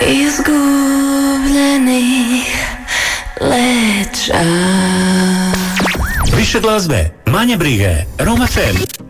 izgubljenih leća. Više glazbe, manje brige. Rom FM.